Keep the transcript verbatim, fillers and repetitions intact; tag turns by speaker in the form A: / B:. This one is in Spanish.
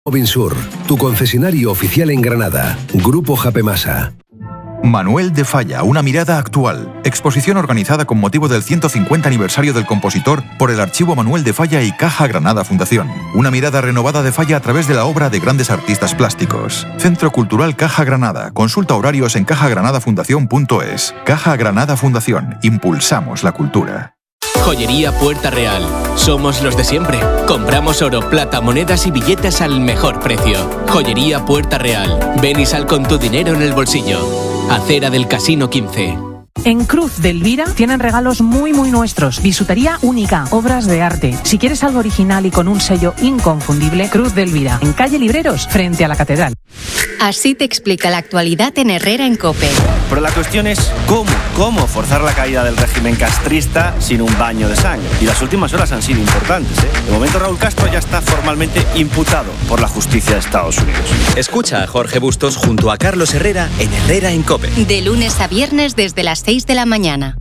A: Movinsur, tu concesionario oficial en Granada. Grupo Japemasa.
B: Manuel de Falla, una mirada actual. Exposición organizada con motivo del ciento cincuenta aniversario del compositor por el Archivo Manuel de Falla y Caja Granada Fundación. Una mirada renovada de Falla a través de la obra de grandes artistas plásticos. Centro Cultural Caja Granada. Consulta horarios en caja granada fundación punto es. Caja Granada Fundación. Impulsamos la cultura.
C: Joyería Puerta Real. Somos los de siempre. Compramos oro, plata, monedas y billetes al mejor precio. Joyería Puerta Real. Ven y sal con tu dinero en el bolsillo. Acera del Casino quince.
D: En Cruz de Elvira tienen regalos muy muy nuestros, bisutería única, obras de arte. Si quieres algo original y con un sello inconfundible, Cruz de Elvira, en calle Libreros, frente a la Catedral.
E: Así te explica la actualidad en Herrera en COPE.
F: Pero la cuestión es cómo, cómo forzar la caída del régimen castrista sin un baño de sangre. Y las últimas horas han sido importantes, ¿eh? De momento Raúl Castro ya está formalmente imputado por la justicia de Estados Unidos.
G: Escucha a Jorge Bustos junto a Carlos Herrera en Herrera en COPE.
E: De lunes a viernes desde las seis de la mañana.